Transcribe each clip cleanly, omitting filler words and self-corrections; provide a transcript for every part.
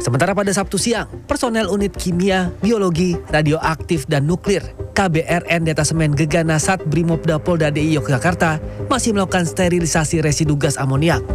Sementara pada Sabtu siang, personel unit kimia, biologi, radioaktif, dan nuklir KBRN Detasemen Gegana Sat Brimopda Polda DI Yogyakarta masih melakukan sterilisasi residu gas amoniak.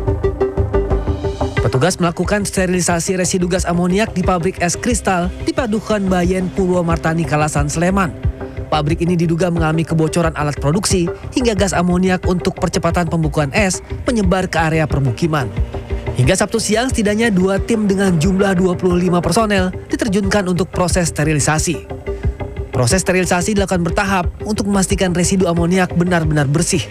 Petugas melakukan sterilisasi residu gas amoniak di pabrik es kristal di Padukan Bayen Purwomartani Kalasan, Sleman. Pabrik ini diduga mengalami kebocoran alat produksi hingga gas amoniak untuk percepatan pembukuan es menyebar ke area permukiman. Hingga Sabtu siang, setidaknya 2 tim dengan jumlah 25 personel diterjunkan untuk proses sterilisasi. Proses sterilisasi dilakukan bertahap untuk memastikan residu amoniak benar-benar bersih.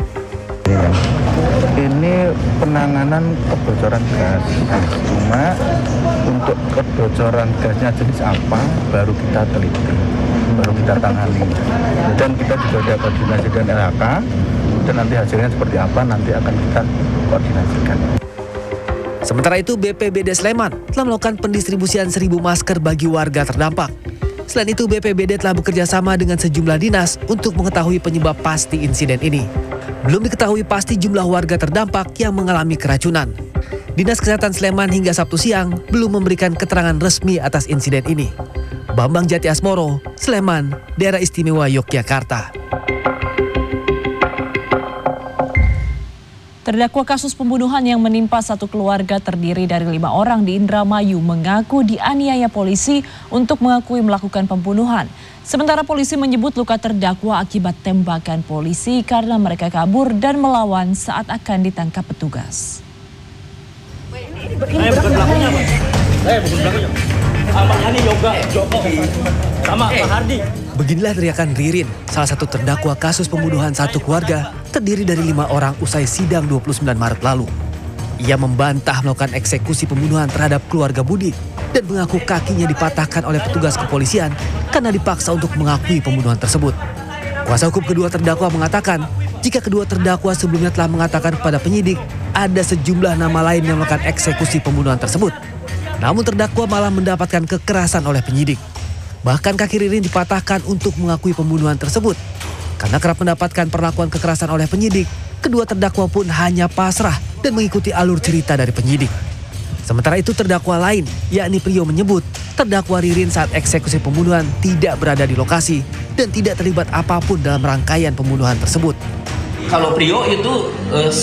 Ini penanganan kebocoran gas. Cuma untuk kebocoran gasnya jenis apa baru kita teliti, baru kita tangani. Dan kita juga ada koordinasi dengan LHK, dan nanti hasilnya seperti apa nanti akan kita koordinasikan. Sementara itu, BPBD Sleman telah melakukan pendistribusian 1.000 masker bagi warga terdampak. Selain itu, BPBD telah bekerja sama dengan sejumlah dinas untuk mengetahui penyebab pasti insiden ini. Belum diketahui pasti jumlah warga terdampak yang mengalami keracunan. Dinas Kesehatan Sleman hingga Sabtu siang belum memberikan keterangan resmi atas insiden ini. Bambang Jati Asmoro, Sleman, Daerah Istimewa Yogyakarta. Terdakwa kasus pembunuhan yang menimpa satu keluarga terdiri dari 5 orang di Indramayu mengaku dianiaya polisi untuk mengakui melakukan pembunuhan. Sementara polisi menyebut luka terdakwa akibat tembakan polisi karena mereka kabur dan melawan saat akan ditangkap petugas. Bukan pelakunya, Pak. Bukan pelakunya. Ini Yoga, Joko, sama Pak Hardi. Beginilah teriakan Ririn, salah satu terdakwa kasus pembunuhan satu keluarga terdiri dari 5 orang usai sidang 29 Maret lalu. Ia membantah melakukan eksekusi pembunuhan terhadap keluarga Budi dan mengaku kakinya dipatahkan oleh petugas kepolisian karena dipaksa untuk mengakui pembunuhan tersebut. Kuasa hukum kedua terdakwa mengatakan jika kedua terdakwa sebelumnya telah mengatakan kepada penyidik ada sejumlah nama lain yang melakukan eksekusi pembunuhan tersebut. Namun terdakwa malah mendapatkan kekerasan oleh penyidik. Bahkan kaki Ririn dipatahkan untuk mengakui pembunuhan tersebut. Karena kerap mendapatkan perlakuan kekerasan oleh penyidik, kedua terdakwa pun hanya pasrah dan mengikuti alur cerita dari penyidik. Sementara itu terdakwa lain, yakni Prio menyebut terdakwa Ririn saat eksekusi pembunuhan tidak berada di lokasi dan tidak terlibat apapun dalam rangkaian pembunuhan tersebut. Kalau Prio itu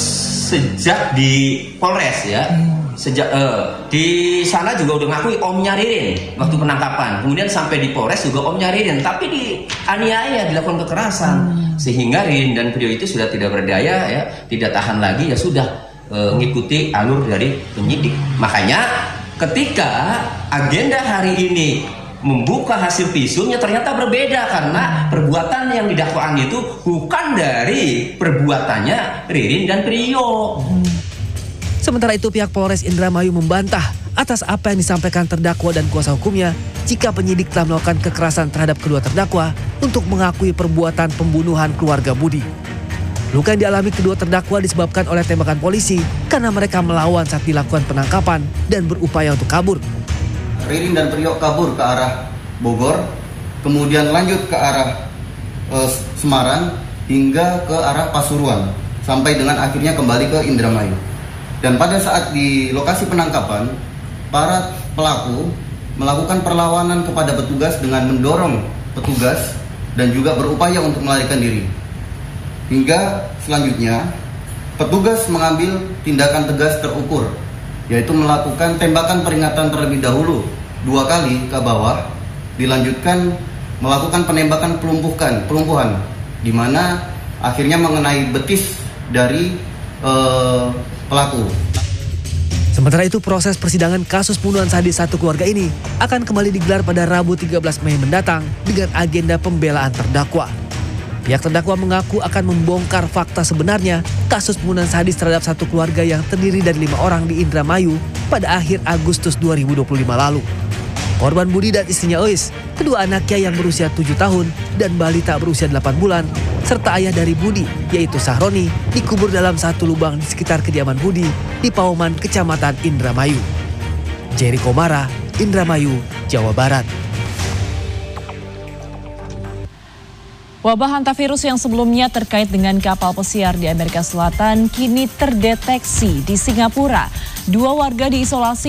sejak di Polres ya, sejak di sana juga udah ngakui omnya Ririn waktu penangkapan. Kemudian sampai di Polres juga omnya Ririn, tapi dianiaya, dilakukan kekerasan sehingga Ririn dan Prio itu sudah tidak berdaya ya, tidak tahan lagi ya sudah mengikuti alur dari penyidik. Makanya ketika agenda hari ini membuka hasil visumnya ternyata berbeda karena perbuatan yang didakwaan itu bukan dari perbuatannya Ririn dan Prio. Sementara itu pihak Polres Indramayu membantah atas apa yang disampaikan terdakwa dan kuasa hukumnya jika penyidik telah melakukan kekerasan terhadap kedua terdakwa untuk mengakui perbuatan pembunuhan keluarga Budi. Luka yang dialami kedua terdakwa disebabkan oleh tembakan polisi karena mereka melawan saat dilakukan penangkapan dan berupaya untuk kabur. Ririn dan Prio kabur ke arah Bogor, kemudian lanjut ke arah Semarang hingga ke arah Pasuruan, sampai dengan akhirnya kembali ke Indramayu. Dan pada saat di lokasi penangkapan, para pelaku melakukan perlawanan kepada petugas dengan mendorong petugas dan juga berupaya untuk melarikan diri. Hingga selanjutnya, petugas mengambil tindakan tegas terukur, yaitu melakukan tembakan peringatan terlebih dahulu 2 kali ke bawah, dilanjutkan melakukan penembakan pelumpuhan, di mana akhirnya mengenai betis dari pelaku. Sementara itu proses persidangan kasus pembunuhan sadis satu keluarga ini akan kembali digelar pada Rabu 13 Mei mendatang dengan agenda pembelaan terdakwa. Pihak terdakwa mengaku akan membongkar fakta sebenarnya kasus pembunuhan sadis terhadap satu keluarga yang terdiri dari 5 orang di Indramayu pada akhir Agustus 2025 lalu. Korban Budi dan istrinya Ois, kedua anaknya yang berusia 7 tahun dan balita berusia 8 bulan, serta ayah dari Budi, yaitu Sahroni, dikubur dalam satu lubang di sekitar kediaman Budi di Pauman, Kecamatan Indramayu. Jerry Komara, Indramayu, Jawa Barat. Wabah hantavirus yang sebelumnya terkait dengan kapal pesiar di Amerika Selatan kini terdeteksi di Singapura. 2 warga diisolasi